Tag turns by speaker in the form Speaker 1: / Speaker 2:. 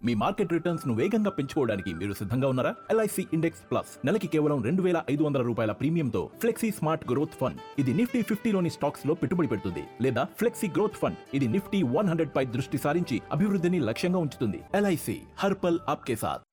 Speaker 1: మీ market returns ను వేగంగా పెంచుకోవడానికి మీరు సిద్ధంగా ఉన్నారా? ఎల్ఐసి ఇండెక్స్ ప్లస్ నెలకి కేవలం 2,500 రూపాయల ప్రీమియంతో ఫ్లెక్సీ స్మార్ట్ గ్రోత్ ఫండ్. ఇది నిఫ్టీ 50లోని స్టాక్స్ లో పెట్టుబడి పెడుతుంది. లేదా ఫ్లెక్సీ గ్రోత్ ఫండ్. ఇది నిఫ్టీ 100 పై దృష్టి సారించి అభివృద్ధిని లక్ష్యంగా ఉంచుతుంది. ఎల్ఐసి హర్ పల్ ఆప్కే సాథ్.